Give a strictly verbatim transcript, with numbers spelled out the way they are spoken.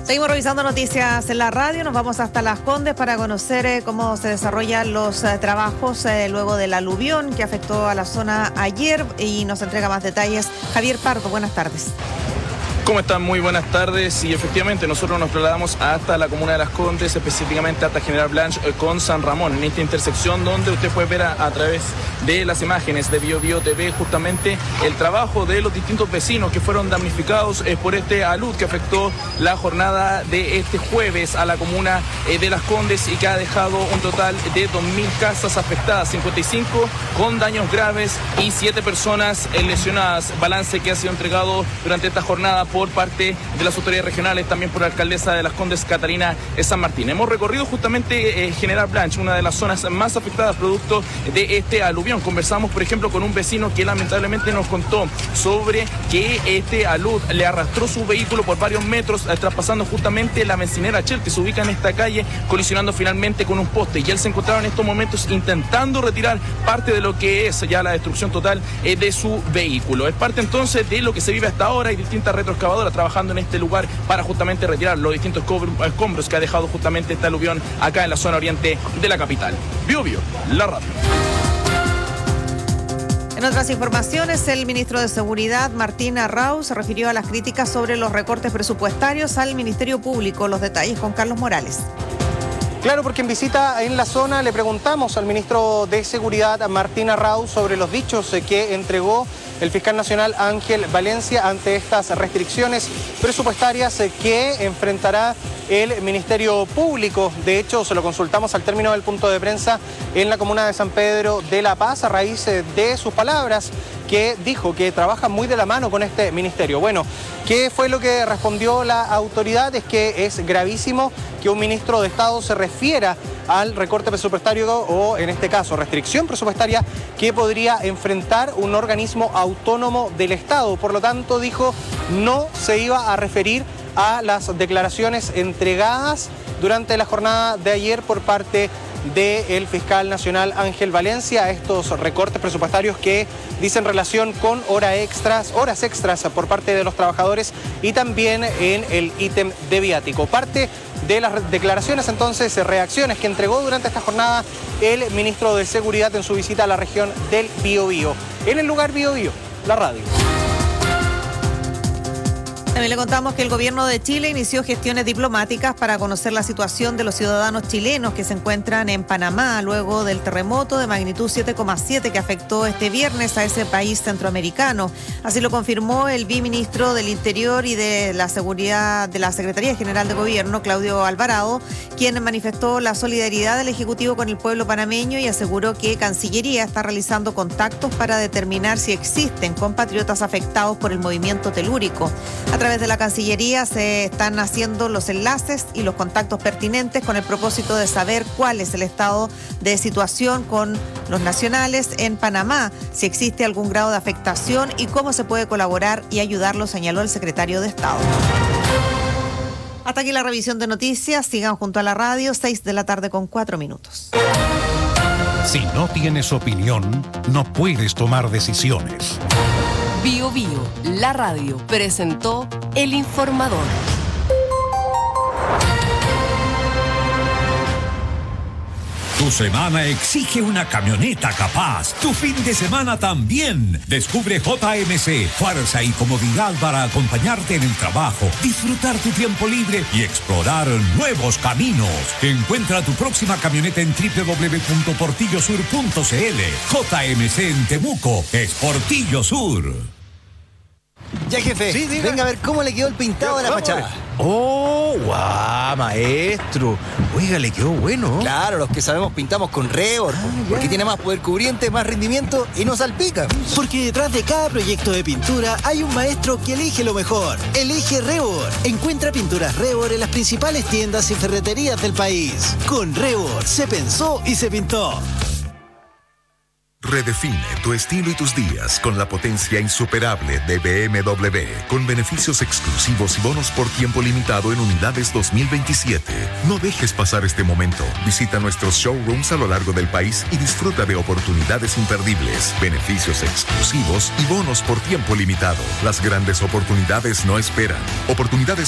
Seguimos revisando noticias en la radio. Nos vamos hasta Las Condes para conocer eh, cómo se desarrollan los eh, trabajos eh, luego del aluvión que afectó a la zona ayer, y nos entrega más detalles Javier Pardo. Buenas tardes. ¿Cómo están? Muy buenas tardes. Y efectivamente nosotros nos trasladamos hasta la comuna de Las Condes, específicamente hasta General Blanche con San Ramón, en esta intersección donde usted puede ver a, a través de las imágenes de Bio Bio T V justamente el trabajo de los distintos vecinos que fueron damnificados eh, por este alud que afectó la jornada de este jueves a la comuna eh, de Las Condes y que ha dejado un total de dos mil casas afectadas, cincuenta y cinco con daños graves y siete personas eh, lesionadas. Balance que ha sido entregado durante esta jornada por por parte de las autoridades regionales, también por la alcaldesa de Las Condes, Catarina San Martín. Hemos recorrido justamente eh, General Blanche, una de las zonas más afectadas producto de este aluvión. Conversamos, por ejemplo, con un vecino que lamentablemente nos contó sobre que este alud le arrastró su vehículo por varios metros, eh, traspasando justamente la bencinera Shell, que se ubica en esta calle, colisionando finalmente con un poste. Y él se encontraba en estos momentos intentando retirar parte de lo que es ya la destrucción total eh, de su vehículo. Es parte entonces de lo que se vive hasta ahora. Hay distintas retroexcavadoras trabajando en este lugar para justamente retirar los distintos escombros que ha dejado justamente este aluvión acá en la zona oriente de la capital. Bio Bio, la radio. En otras informaciones, el ministro de Seguridad, Martín Arrau, se refirió a las críticas sobre los recortes presupuestarios al Ministerio Público. Los detalles con Carlos Morales. Claro, porque en visita en la zona le preguntamos al ministro de Seguridad, Martín Arrau, sobre los dichos que entregó el fiscal nacional Ángel Valencia ante estas restricciones presupuestarias que enfrentará el Ministerio Público. De hecho, se lo consultamos al término del punto de prensa en la comuna de San Pedro de La Paz a raíz de sus palabras, que dijo que trabaja muy de la mano con este ministerio. Bueno, ¿qué fue lo que respondió la autoridad? Es que es gravísimo que un ministro de Estado se refiera al recorte presupuestario o, en este caso, restricción presupuestaria que podría enfrentar un organismo autónomo del Estado. Por lo tanto, dijo, no se iba a referir a las declaraciones entregadas durante la jornada de ayer por parte del fiscal nacional Ángel Valencia, estos recortes presupuestarios que dicen relación con horas extras, horas extras por parte de los trabajadores y también en el ítem de viático. Parte de las declaraciones, entonces, reacciones que entregó durante esta jornada el ministro de Seguridad en su visita a la región del Biobío. En el lugar Biobío, la radio. También le contamos que el gobierno de Chile inició gestiones diplomáticas para conocer la situación de los ciudadanos chilenos que se encuentran en Panamá luego del terremoto de magnitud siete coma siete que afectó este viernes a ese país centroamericano. Así lo confirmó el viceministro del Interior y de la Seguridad de la Secretaría General de Gobierno, Claudio Alvarado, quien manifestó la solidaridad del Ejecutivo con el pueblo panameño y aseguró que Cancillería está realizando contactos para determinar si existen compatriotas afectados por el movimiento telúrico. A través de la Cancillería se están haciendo los enlaces y los contactos pertinentes con el propósito de saber cuál es el estado de situación con los nacionales en Panamá, si existe algún grado de afectación y cómo se puede colaborar y ayudarlo, señaló el secretario de Estado. Hasta aquí la revisión de noticias. Sigan junto a la radio, seis de la tarde con cuatro minutos. Si no tienes opinión, no puedes tomar decisiones. Bio Bio, la radio, presentó El Informador. Tu semana exige una camioneta capaz. Tu fin de semana también. Descubre J M C, fuerza y comodidad para acompañarte en el trabajo, disfrutar tu tiempo libre y explorar nuevos caminos. Encuentra tu próxima camioneta en doble u doble u doble u punto portillo sur punto c l. J M C en Temuco es Portillo Sur. Ya, jefe, sí, venga a ver cómo le quedó el pintado de la fachada. Oh, guau, maestro. Oiga, le quedó bueno. Claro, los que sabemos pintamos con Rebord, ah, porque tiene más poder cubriente, más rendimiento y no salpica. Porque detrás de cada proyecto de pintura hay un maestro que elige lo mejor. Elige Rebord. Encuentra pinturas Rebord en las principales tiendas y ferreterías del país. Con Rebord se pensó y se pintó. Redefine tu estilo y tus días con la potencia insuperable de B M W, con beneficios exclusivos y bonos por tiempo limitado en unidades dos mil veintisiete. No dejes pasar este momento. Visita nuestros showrooms a lo largo del país y disfruta de oportunidades imperdibles, beneficios exclusivos y bonos por tiempo limitado. Las grandes oportunidades no esperan. Oportunidades